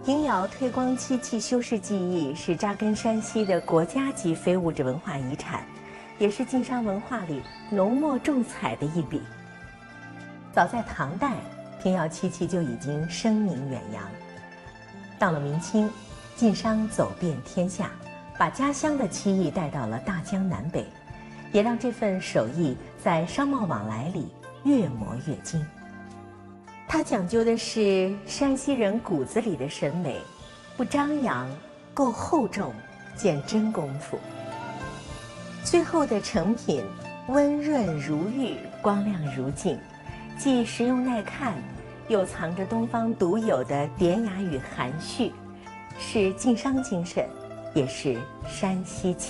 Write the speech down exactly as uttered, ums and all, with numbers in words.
平遥退光漆器修饰技艺是扎根山西的国家级非物质文化遗产，也是晋商文化里浓墨重彩的一笔。早在唐代，平遥漆器就已经声名远扬。到了明清，晋商走遍天下，把家乡的漆艺带到了大江南北，也让这份手艺在商贸往来里越磨越精。它讲究的是山西人骨子里的审美，不张扬，够厚重，见真功夫。最后的成品温润如玉，光亮如镜，既实用耐看，又藏着东方独有的典雅与含蓄，是晋商精神，也是山西气。